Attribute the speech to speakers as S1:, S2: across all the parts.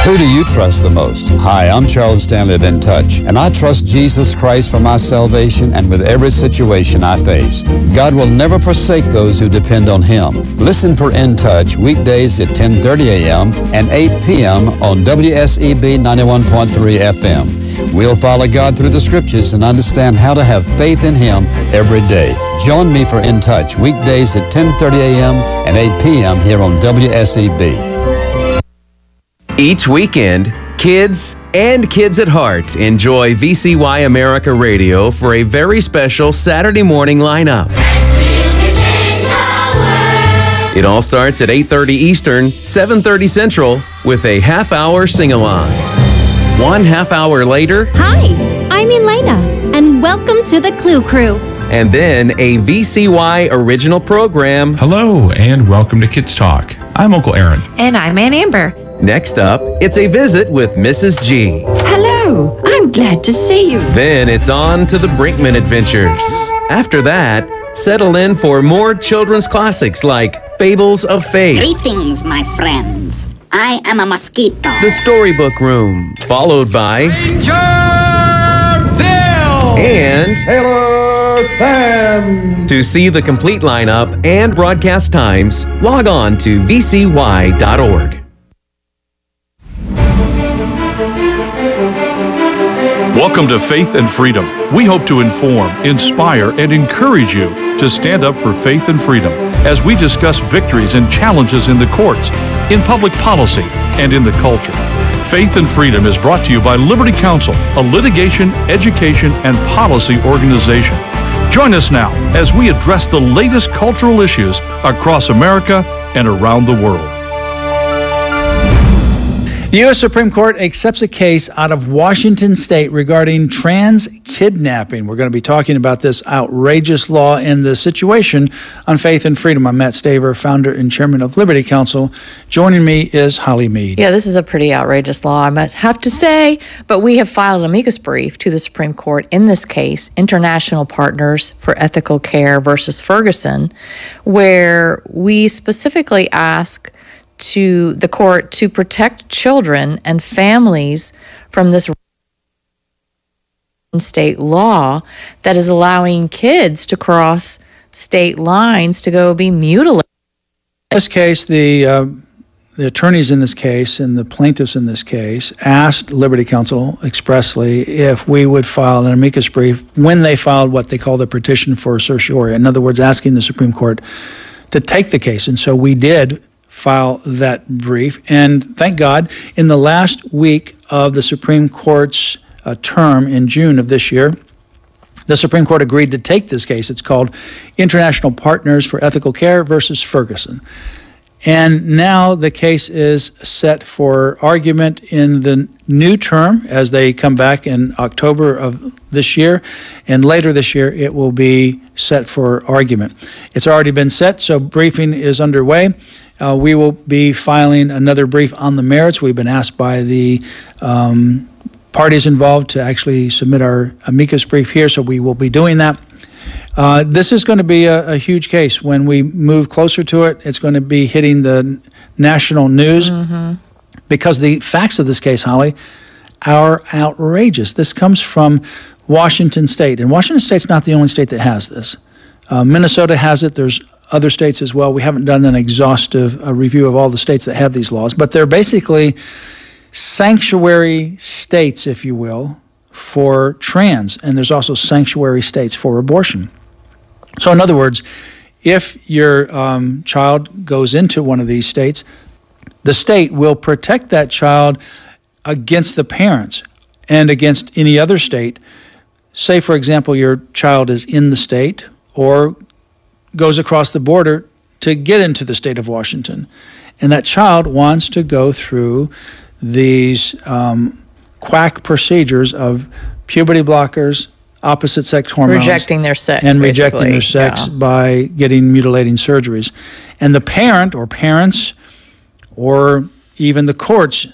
S1: Who do you trust the most? Hi, I'm Charles Stanley of In Touch, and I trust Jesus Christ for my salvation and with every situation I face. God will never forsake those who depend on Him. Listen for In Touch weekdays at 10:30 a.m. and 8 p.m. on WSEB 91.3 FM. We'll follow God through the Scriptures and understand how to have faith in Him every day. Join me for In Touch weekdays at 10:30 a.m. and 8 p.m. here on WSEB.
S2: Each weekend, kids and kids at heart enjoy VCY America Radio for a very special Saturday morning lineup. It all starts at 8:30 Eastern, 7:30 Central with a half-hour sing-along. 1 half hour later...
S3: Hi, I'm Elena, and welcome to the Clue Crew.
S2: And then a VCY original program.
S4: Hello, and welcome to Kids Talk. I'm Uncle Aaron.
S5: And I'm Aunt Amber.
S2: Next up, it's a visit with Mrs. G.
S5: Hello, I'm glad to see you.
S2: Then it's on to the Brinkman Adventures. After that, settle in for more children's classics like Fables of Faith.
S6: Greetings, my friends. I am a mosquito.
S2: The Storybook Room, followed by
S7: Ranger Bill
S2: and
S7: Taylor Sam.
S2: To see the complete lineup and broadcast times, log on to vcy.org.
S8: Welcome to Faith and Freedom. We hope to inform, inspire, and encourage you to stand up for faith and freedom as we discuss victories and challenges in the courts, in public policy, and in the culture. Faith and Freedom is brought to you by Liberty Counsel, a litigation, education, and policy organization. Join us now as we address the latest cultural issues across America and around the world.
S9: The U.S. Supreme Court accepts a case out of Washington State regarding trans kidnapping. We're going to be talking about this outrageous law and the situation on Faith and Freedom. I'm Matt Staver, founder and chairman of Liberty Counsel. Joining me is Holly Mead.
S10: Yeah, this is a pretty outrageous law, I must have to say, but we have filed an amicus brief to the Supreme Court in this case, International Partners for Ethical Care versus Ferguson, where we specifically ask to the court to protect children and families from this state law that is allowing kids to cross state lines to go be mutilated.
S9: In this case, the attorneys in this case and the plaintiffs in this case asked Liberty Counsel expressly if we would file an amicus brief when they filed what they call the petition for certiorari. In other words, asking the Supreme Court to take the case. And so we did file that brief. And thank God, in the last week of the Supreme Court's term in June of this year, the Supreme Court agreed to take this case. It's called International Partners for Ethical Care versus Ferguson. And now the case is set for argument in the new term as they come back in October of this year. And later this year, it will be set for argument. It's already been set, so briefing is underway. We will be filing another brief on the merits. We've been asked by the parties involved to actually submit our amicus brief here, so we will be doing that. This is going to be a huge case. When we move closer to it, it's going to be hitting the national news because the facts of this case, Holly, are outrageous. This comes from Washington State, and Washington State's not the only state that has this. Minnesota has it. There's other states as well. We haven't done an exhaustive review of all the states that have these laws, but they're basically sanctuary states, if you will, for trans, and there's also sanctuary states for abortion. So in other words, if your child goes into one of these states, the state will protect that child against the parents and against any other state. Say, for example, your child is in the state or goes across the border to get into the state of Washington, and that child wants to go through these quack procedures of puberty blockers, opposite sex hormones,
S10: rejecting their sex,
S9: and rejecting their sex by getting mutilating surgeries. And the parent or parents or even the courts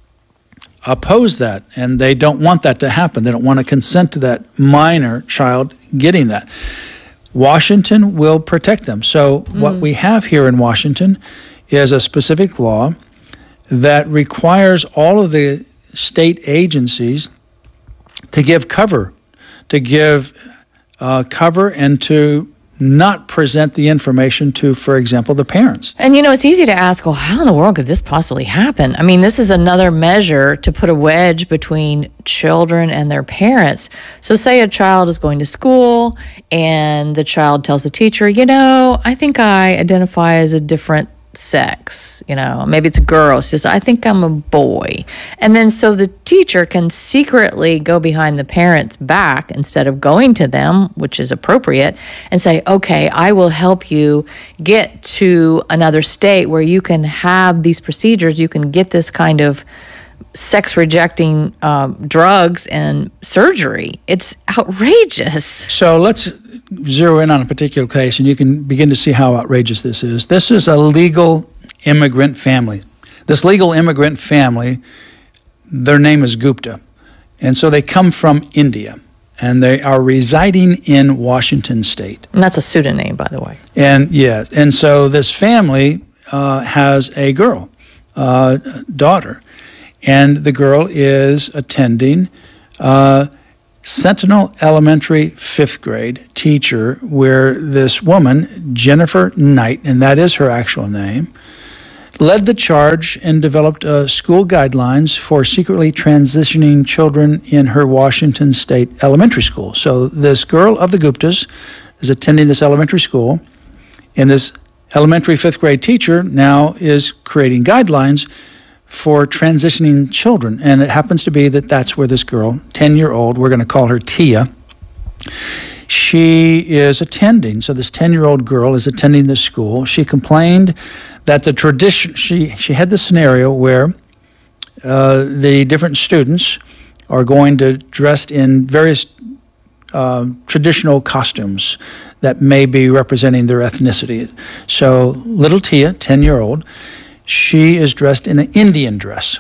S9: oppose that, and they don't want that to happen. They don't want to consent to that minor child getting that. Washington will protect them. So what we have here in Washington is a specific law that requires all of the state agencies to give cover, and to not present the information to, for example, the parents.
S10: And it's easy to ask, well, how in the world could this possibly happen? I mean, this is another measure to put a wedge between children and their parents. So say a child is going to school and the child tells the teacher, I think I identify as a different sex, maybe it's a girl. Says, I think I'm a boy. And then so the teacher can secretly go behind the parents' back instead of going to them, which is appropriate, and say, okay, I will help you get to another state where you can have these procedures. You can get this kind of sex-rejecting drugs and surgery. It's outrageous.
S9: So let's zero in on a particular case, and you can begin to see how outrageous this is. This is a legal immigrant family. This legal immigrant family, their name is Gupta. And so they come from India, and they are residing in Washington State.
S10: And that's a pseudonym, by the way.
S9: And so this family has a girl, daughter, and the girl is attending Sentinel Elementary 5th grade teacher, where this woman, Jennifer Knight, and that is her actual name, led the charge and developed school guidelines for secretly transitioning children in her Washington State elementary school. So this girl of the Guptas is attending this elementary school, and this elementary 5th grade teacher now is creating guidelines for transitioning children. And it happens to be that that's where this girl, 10-year-old, we're going to call her Tia, she is attending. So this 10-year-old girl is attending this school. She complained that the tradition, she had this scenario where the different students are going to dressed in various traditional costumes that may be representing their ethnicity. So little Tia, 10-year-old, she is dressed in an Indian dress.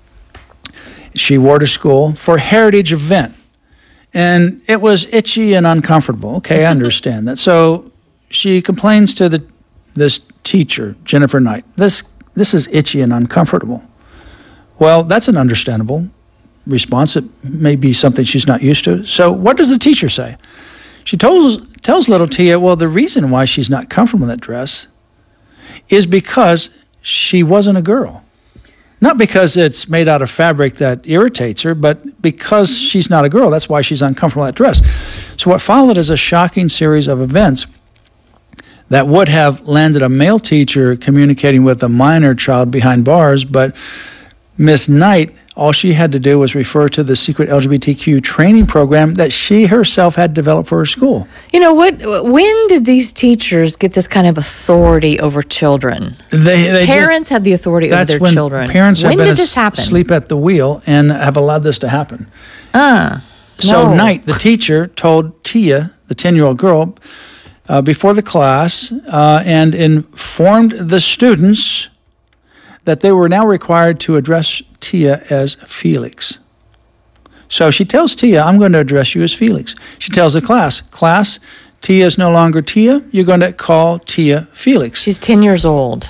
S9: She wore to school for a heritage event, and it was itchy and uncomfortable. Okay, I understand that. So she complains to this teacher, Jennifer Knight. This is itchy and uncomfortable. Well, that's an understandable response. It may be something she's not used to. So what does the teacher say? She tells little Tia, well, the reason why she's not comfortable in that dress is because she wasn't a girl. Not because it's made out of fabric that irritates her, but because she's not a girl. That's why she's uncomfortable in that dress. So what followed is a shocking series of events that would have landed a male teacher communicating with a minor child behind bars, but Miss Knight, all she had to do was refer to the secret LGBTQ training program that she herself had developed for her school.
S10: When did these teachers get this kind of authority over children? Parents have the authority over their children.
S9: Parents
S10: when
S9: have been
S10: did this happen?
S9: asleep at the wheel and have allowed this to happen. So Knight, the teacher, told Tia, the 10-year-old girl, before the class and informed the students that they were now required to address Tia as Felix. So she tells Tia, I'm going to address you as Felix. She tells the class, Tia is no longer Tia. You're going to call Tia Felix.
S10: She's 10 years old.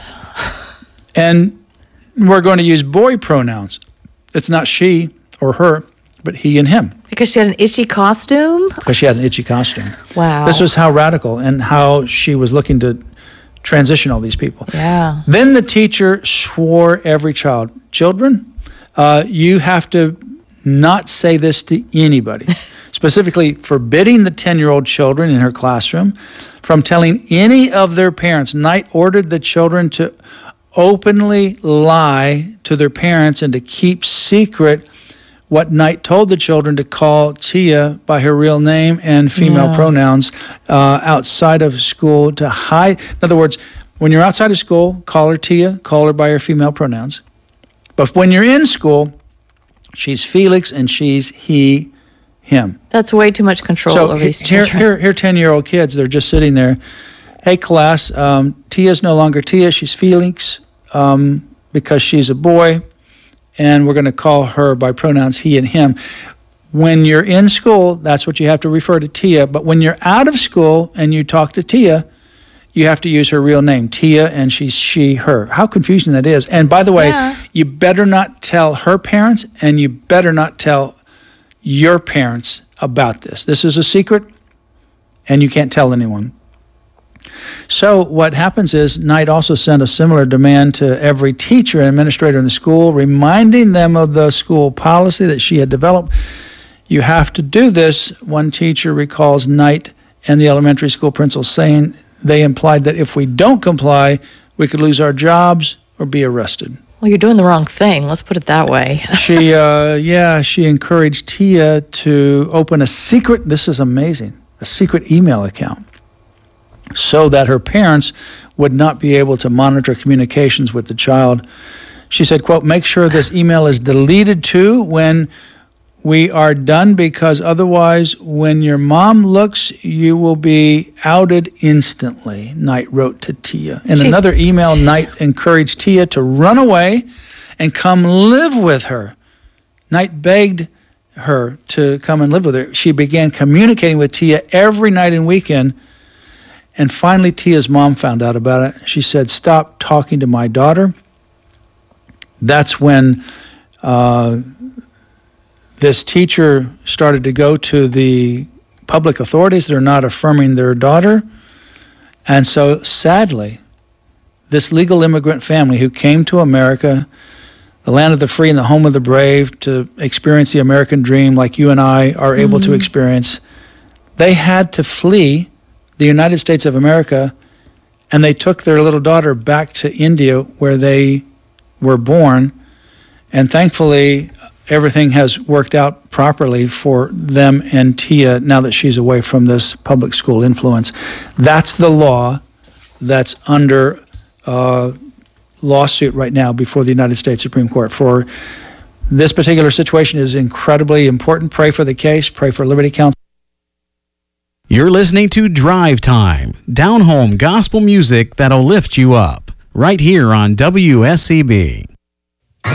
S9: And we're going to use boy pronouns. It's not she or her, but he and him.
S10: Because she had an itchy costume?
S9: Because she had an itchy costume.
S10: Wow.
S9: This was how radical and how she was looking to transition all these people.
S10: Yeah.
S9: Then the teacher swore every child, children, you have to not say this to anybody, specifically forbidding the 10-year-old children in her classroom from telling any of their parents. Knight ordered the children to openly lie to their parents and to keep secret what Knight told the children to call Tia by her real name and female pronouns outside of school to hide. In other words, when you're outside of school, call her Tia, call her by her female pronouns. But when you're in school, she's Felix and she's he, him.
S10: That's way too much control over these children.
S9: Here 10-year-old kids, they're just sitting there. Hey, class, Tia's no longer Tia, she's Felix because she's a boy. And we're going to call her by pronouns he and him. When you're in school, that's what you have to refer to Tia. But when you're out of school and you talk to Tia, you have to use her real name, Tia, and she's she, her. How confusing that is. And by the way, you better not tell her parents, and you better not tell your parents about this. This is a secret, and you can't tell anyone. So what happens is Knight also sent a similar demand to every teacher and administrator in the school, reminding them of the school policy that she had developed. You have to do this. One teacher recalls Knight and the elementary school principal saying they implied that if we don't comply, we could lose our jobs or be arrested.
S10: Well, you're doing the wrong thing. Let's put it that way.
S9: She encouraged Tia to open a secret, this is amazing, a secret email account so that her parents would not be able to monitor communications with the child. She said, quote, make sure this email is deleted too when we are done, because otherwise when your mom looks, you will be outed instantly, Knight wrote to Tia. In another email, Knight encouraged Tia to run away and come live with her. Knight begged her to come and live with her. She began communicating with Tia every night and weekend, and finally Tia's mom found out about it. She said, stop talking to my daughter. That's when this teacher started to go to the public authorities. They're not affirming their daughter. And so, sadly, this legal immigrant family who came to America, the land of the free and the home of the brave, to experience the American dream like you and I are able to experience, they had to flee the United States of America, and they took their little daughter back to India where they were born. And thankfully, everything has worked out properly for them and Tia now that she's away from this public school influence. That's the law that's under lawsuit right now before the United States Supreme Court. For this particular situation is incredibly important. Pray for the case. Pray for Liberty Counsel.
S11: You're listening to Drive Time, down-home gospel music that'll lift you up, right here on WSCB.